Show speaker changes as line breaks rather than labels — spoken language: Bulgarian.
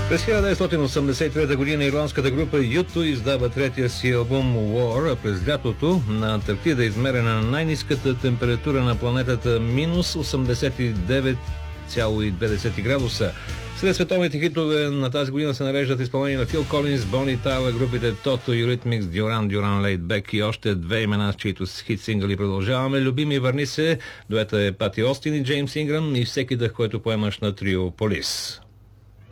През 1983 година ирландската група U2 издава третия си албум War, а през лятото на Антарктида измерена на най-ниската температура на планетата минус 89,2 градуса. Сред световните хитове на тази година се нареждат изпълнение на Фил Колинс, Бони Тайлър, групите Toto, Eurythmics, Duran Duran, Laid Back и още две имена, с чието хит сингъли продължаваме. Любими върни се, дуета е Пати Остин и Джеймс Инграм и всеки дъх, който поемаш на трио Полис.